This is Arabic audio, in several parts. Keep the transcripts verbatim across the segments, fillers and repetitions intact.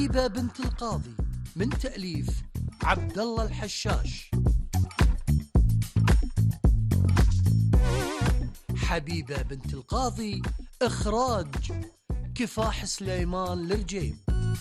حبيبة بنت القاضي من تأليف عبد الله الحشاش. حبيبة بنت القاضي إخراج كفاح سليمان لرجيب.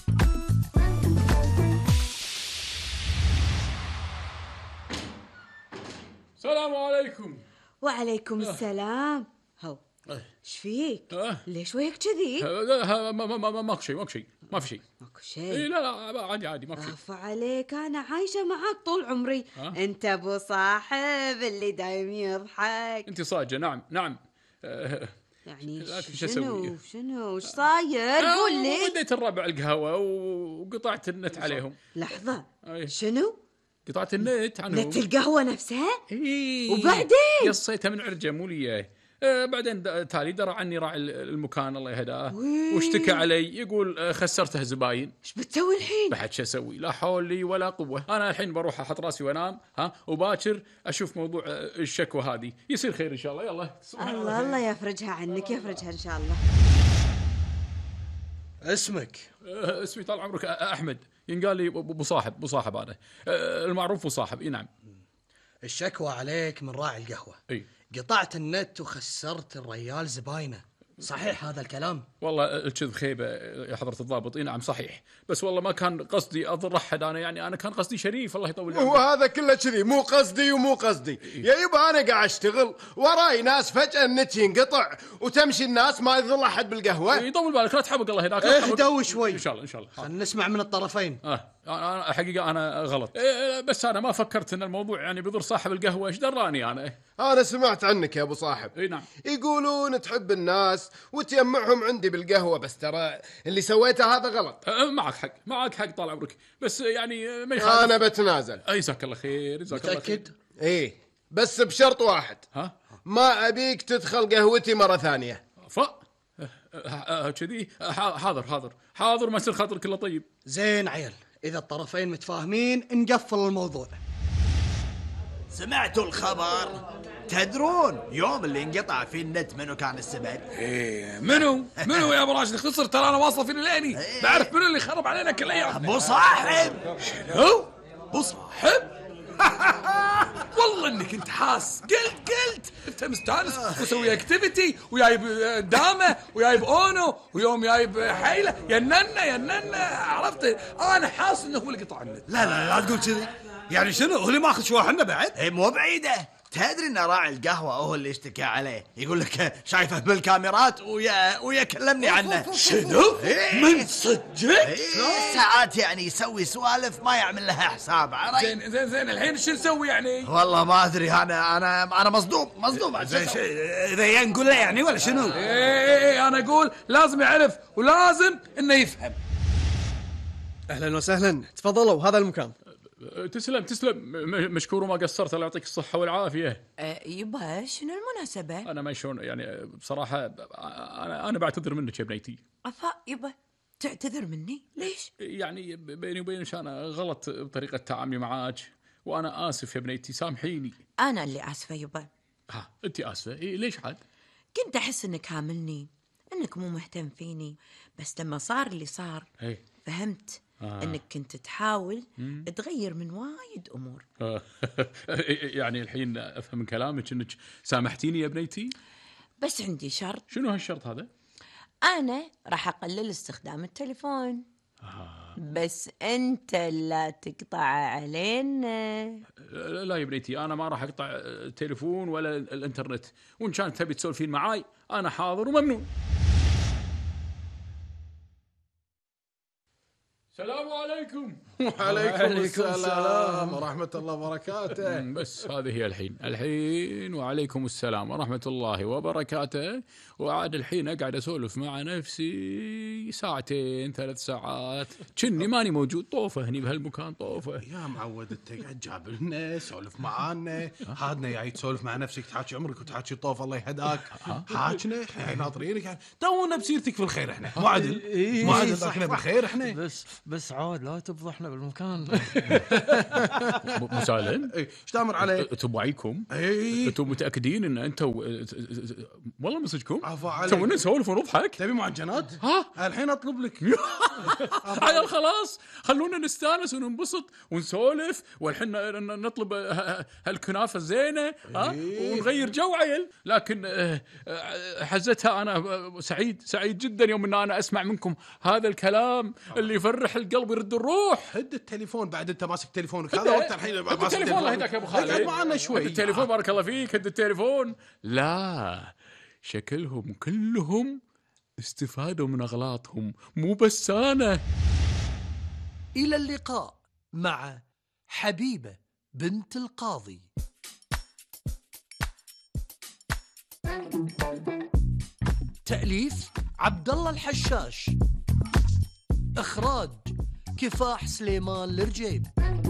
السلام عليكم. وعليكم السلام. هو ايش فيك؟ ليش وياك كذي؟ ماكو شيء ماكو شيء ما في شيء ماكو شيء. اي لا لا عادي عادي ماكو شيء. عفا عليك، انا عايشه معك طول عمري. أه؟ انت ابو صاحب اللي دايم يضحك. انت صاجه. نعم نعم. يعني شنو شنو ايش صاير؟ قول لي. وديت الربع القهوه وقطعت النت عليهم. لحظه أيه. شنو؟ قطعت النت عنهم. نت القهوه نفسها؟ اي وبعدين قصيتها من عرجه مو لي. آه بعدين تالي درى عني راعي المكان الله يهداه واشتكى علي، يقول خسرته زباين. ايش بتسوي الحين؟ بعد شو اسوي؟ لا حول لي ولا قوه. انا الحين بروح احط راسي وانام ها وباكر اشوف موضوع الشكوى هذه، يصير خير ان شاء الله. يلا الله الله يفرجها عنك، يفرجها ان شاء الله. اسمك؟ آه اسمي طال عمرك احمد، ينقال لي ابو صاحب. ابو صاحب انا آه المعروف ابو صاحب. اي نعم. الشكوى عليك من راعي القهوه. اي قطعت النت وخسرت الريال زباينه، صحيح هذا الكلام؟ والله الكذب خيبه يا حضره الضابط. اي نعم صحيح، بس والله ما كان قصدي اضر احد. انا يعني انا كان قصدي شريف الله يطول عمرك. وهذا كله كذي، مو قصدي ومو قصدي. يا يبا انا قاعد اشتغل وراي ناس، فجاه النت ينقطع وتمشي الناس ما يظل احد بالقهوه. يطول بالك لا تحبق الله هناك. اهدوا شوي ان شاء الله ان شاء الله. خلينا نسمع من الطرفين. اه انا حقيقه انا غلط. إيه بس انا ما فكرت ان الموضوع يعني بيضر صاحب القهوه. ايش دراني انا؟ انا سمعت عنك يا ابو صاحب. اي نعم. يقولون تحب الناس وتجمعهم عندي بالقهوه، بس ترى اللي سويته هذا غلط. أه معك حق معك حق طال عمرك، بس يعني ما يخالف. انا بتنازل. اي جزاك الله خير. جزاك الله خير. متاكد؟ ايه بس بشرط واحد. ها؟ ما ابيك تدخل قهوتي مره ثانيه. ف كذي حاضر حاضر حاضر، ما يصير خاطر كله طيب. زين عيل، اذا الطرفين متفاهمين نقفل الموضوع. سمعتوا الخبر؟ تدرون يوم اللي انقطع فيه النت منو كان السبب؟ ايه منو؟ منو يا ابو راشد؟ اختصر ترى انا واصله فيني ليني. إيه. بعرف منو اللي خرب علينا كل ايام. ابو صاحب. شنو؟ ابو صاحب؟ والله انك انت حاس. قلت قلت انت مستانس وسوي اكتيفيتي وجايب دامه وجايب اونو ويوم جايب حيله. يا ننا يا ننا عرفت؟ انا حاس انه هو اللي قطع النت. لا لا لا تقول كذي. يعني شنو؟ هو اللي ماخذ شواحنا بعد؟ اي مو بعيده. تدري ان راعي القهوه هو اللي اشتكى عليه، يقول لك شايفه بالكاميرات ويا ويا كلمني عنه. شنو؟ إيه؟ من صدق؟ إيه؟ ساعات يعني يسوي سوالف ما يعمل لها حساب. عرفت؟ زين زين زين الحين شو نسوي يعني؟ والله ما ادري. انا انا انا مصدوم مصدوم. زين شيء اذا نقول له يعني ولا شنو؟ ايه ايه انا اقول لازم يعرف ولازم انه يفهم. اهلا وسهلا، تفضلوا هذا المكان. تسلم تسلم، مشكور وما قصرت. الله يعطيك الصحة والعافية. أه يبا شنو المناسبة؟ أنا ما شلون يعني بصراحة. أنا أنا بعتذر منك يا بنيتي. أفا يبا تعتذر مني ليش؟ يعني بيني وبينك أنا غلط بطريقة تعاملي معاك، وأنا آسف يا بنيتي سامحيني. أنا اللي آسفة يبا. ها أنت آسفة؟ إيه ليش عاد؟ كنت أحس إنك هاملني، إنك مو مهتم فيني، بس لما صار اللي صار هي. فهمت آه. انك كنت تحاول مم. تغير من وايد امور. يعني الحين افهم من كلامك انك سامحتيني يا بنيتي، بس عندي شرط. شنو هالشرط هذا؟ انا راح اقلل استخدام التليفون. آه. بس انت لا تقطع علينا. لا يا بنيتي انا ما راح اقطع التليفون ولا الانترنت، وان كانت تبي تسولفين معاي انا حاضر وممنون. السلام عليكم. وعليكم السلام ورحمة الله وبركاته. بس هذه هي الحين الحين وعليكم السلام ورحمة الله وبركاته. وعاد الحين أقعد أسولف مع نفسي ساعتين ثلاث ساعات كني ماني موجود. طوفة هني بهالمكان طوفة. يا معود انت قاعد جاب لنا سولف معانا، هادنا جاي تسولف مع نفسك تحاكي عمرك وتحاكي طوف الله يهداك. حاكنا احنا ناطرينك تونا بسيرتك في الخير. احنا مو عدل مو عدل احنا بالخير احنا. بس بس عاد لا تفضحنا بالمكان. ابو سالم ايش تامر علي؟ انتم وعيكم؟ اي انتم متاكدين ان انتم والله من صدقكم؟ عفو عليك. تونا نسولف ونضحك. تبي معجنات؟ ها الحين اطلب لك. عيال خلاص خلونا نستانس وننبسط ونسولف، والحين نطلب هالكنافه الزينه ها ونغير جو عيل. لكن حزتها انا سعيد سعيد جدا يوم ان انا اسمع منكم هذا الكلام اللي يفرح القلب ويرد الروح. هد التليفون بعد، انت ماسك تليفونك هذا وقت الحين ماسك التليفون. الله يهداك يا ابو خالد، اقعد معنا شوي. هد التليفون بارك الله فيك، هد التليفون. لا شكلهم كلهم استفادوا من اغلاطهم، مو بس انا. إلى اللقاء مع حبيبة بنت القاضي. تأليف عبد الله الحشاش، إخراج كفاح سليمان الرجيب.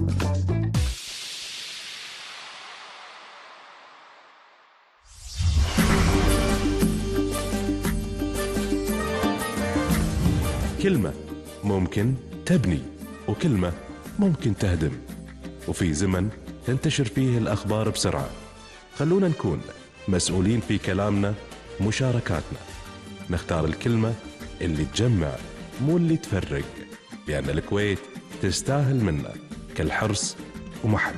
كلمة ممكن تبني، وكلمة ممكن تهدم، وفي زمن تنتشر فيه الأخبار بسرعة. خلونا نكون مسؤولين في كلامنا ومشاركاتنا، نختار الكلمة اللي تجمع مو اللي تفرق، لأن الكويت تستاهل منا كل حرص ومحبة.